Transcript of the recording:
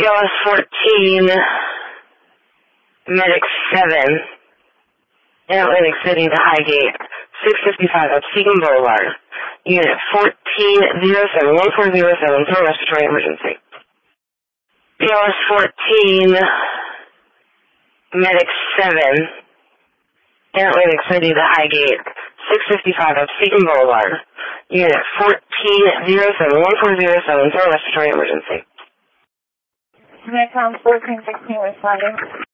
BLS 14, Medic 7, in Atlantic City to Highgate, 655 up Seaton Boulevard. Unit 1407, 1407 for respiratory emergency. BLS 14, Medic 7, in Atlantic City to Highgate, 655 up Seaton Boulevard. Unit 1407, 1407 for respiratory emergency. Medcom 1416 responding.